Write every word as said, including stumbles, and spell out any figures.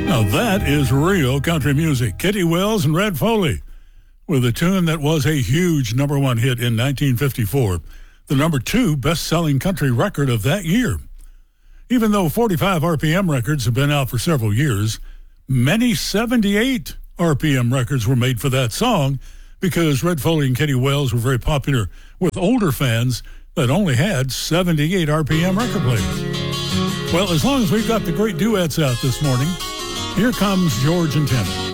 Now that is real country music. Kitty Wells and Red Foley with a tune that was a huge number one hit in nineteen fifty-four, the number two best-selling country record of that year. Even though forty-five R P M records have been out for several years, many seventy-eight R P M records were made for that song because Red Foley and Kitty Wells were very popular with older fans that only had seventy-eight R P M record players. Well, as long as we've got the great duets out this morning, here comes George and Timmy.